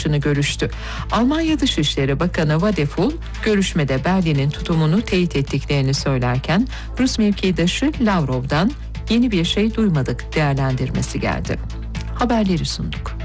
mevkidaşını görüştü. Almanya Dışişleri Bakanı Vadeful görüşmede Berlin'in tutumunu teyit ettiklerini söylerken Rus mevkidaşı Lavrov'dan yeni bir şey duymadık değerlendirmesi geldi. Haberleri sunduk.